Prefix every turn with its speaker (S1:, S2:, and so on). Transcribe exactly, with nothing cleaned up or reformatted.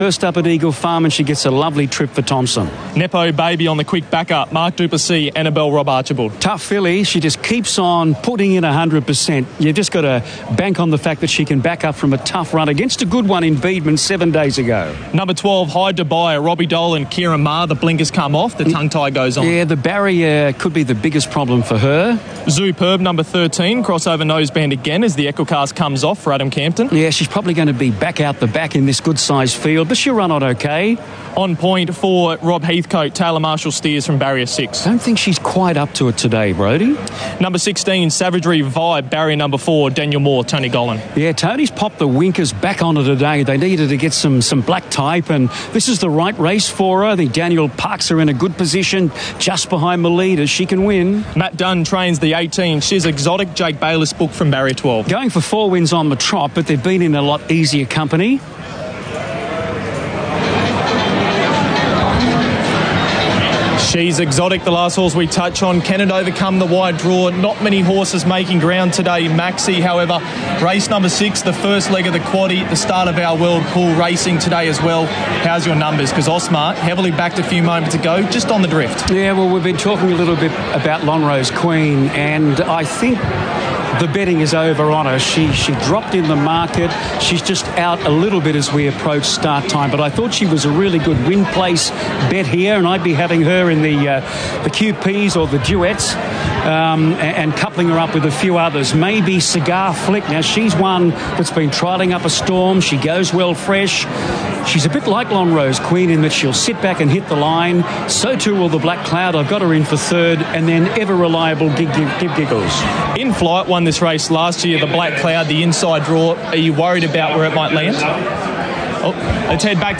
S1: First up at Eagle Farm, and she gets a lovely trip for Thompson.
S2: Nepo Baby on the quick backup. Mark Duplessis, Annabelle Rob Archibald.
S1: Tough filly. She just keeps on putting in one hundred percent. You've just got to bank on the fact that she can back up from a tough run against a good one in Beedman seven days ago.
S2: Number twelve, Hyde Dubai, Robbie Dolan, Kieran Maher. The blinkers come off. The tongue tie goes on.
S1: Yeah, the barrier could be the biggest problem for her.
S2: Superb, number thirteen, crossover noseband again as the Equicast comes off for Adam Campton.
S1: Yeah, she's probably going to be back out the back in this good-sized field, but she'll run on okay.
S2: On point for Rob Heathcote, Taylor Marshall steers from barrier six.
S1: Don't think she's quite up to it today, Brodie.
S2: Number sixteen, Savagery Vibe, barrier number four, Daniel Moore, Tony Gollan.
S1: Yeah, Tony's popped the winkers back on her today. They needed to get some, some black type, and this is the right race for her. I think Daniel parks her in a good position just behind the leaders. She can win.
S2: Matt Dunn trains the eighteen, She's Exotic, Jake Bayless booked from barrier twelve.
S1: Going for four wins on the trot, but they've been in a lot easier company.
S2: She's Exotic, the last horse we touch on. Can it overcome the wide draw? Not many horses making ground today. Maxi, however, race number six, the first leg of the quaddie, the start of our World Pool racing today as well. How's your numbers? Because Osmar, heavily backed a few moments ago, just on the drift.
S1: Yeah, well, we've been talking a little bit about Lonrose Queen, and I think the betting is over on her. She she dropped in the market. She's just out a little bit as we approach start time. But I thought she was a really good win place bet here, and I'd be having her in the uh, the Q Ps or the duets, um, and, and coupling her up with a few others. Maybe Cigar Flick. Now she's one that's been trialling up a storm. She goes well fresh. She's a bit like Lonrose Queen in that she'll sit back and hit the line. So too will the Black Cloud. I've got her in for third, and then ever reliable Gig, Gig, Gig Giggles.
S2: In Flight won this race last year, the Black Cloud, the inside draw. Are you worried about where it might land? Oh, let's head back to